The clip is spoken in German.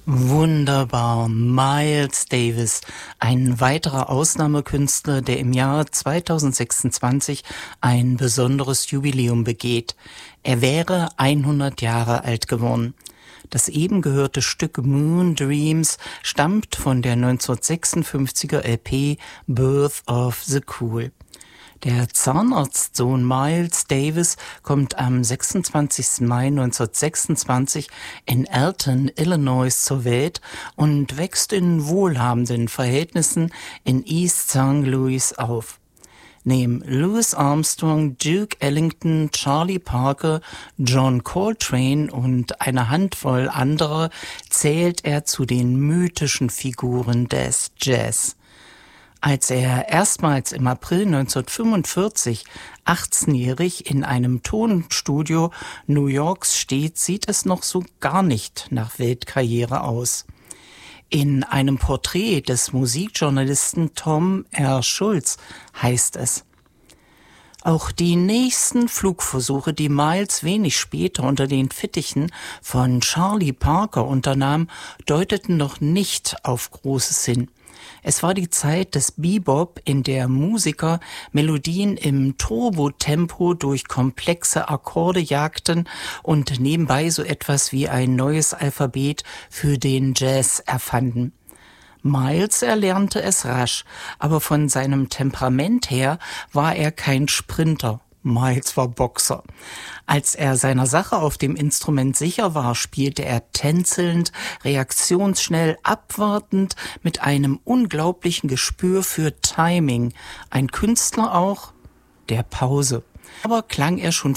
Wunderbar, Miles Davis, ein weiterer Ausnahmekünstler, der im Jahr 2026 ein besonderes Jubiläum begeht. Er wäre 100 Jahre alt geworden. Das eben gehörte Stück Moon Dreams stammt von der 1956er LP Birth of the Cool. Der Zahnarztsohn Miles Davis kommt am 26. Mai 1926 in Alton, Illinois zur Welt und wächst in wohlhabenden Verhältnissen in East St. Louis auf. Neben Louis Armstrong, Duke Ellington, Charlie Parker, John Coltrane und einer Handvoll anderer zählt er zu den mythischen Figuren des Jazz. Als er erstmals im April 1945 18-jährig in einem Tonstudio New Yorks steht, sieht es noch so gar nicht nach Weltkarriere aus. In einem Porträt des Musikjournalisten Tom R. Schulz heißt es: Auch die nächsten Flugversuche, die Miles wenig später unter den Fittichen von Charlie Parker unternahm, deuteten noch nicht auf Großes hin. Es war die Zeit des Bebop, in der Musiker Melodien im Turbotempo durch komplexe Akkorde jagten und nebenbei so etwas wie ein neues Alphabet für den Jazz erfanden. Miles erlernte es rasch, aber von seinem Temperament her war er kein Sprinter. Miles war Boxer. Als er seiner Sache auf dem Instrument sicher war, spielte er tänzelnd, reaktionsschnell, abwartend, mit einem unglaublichen Gespür für Timing. Ein Künstler auch der Pause. Aber klang er schon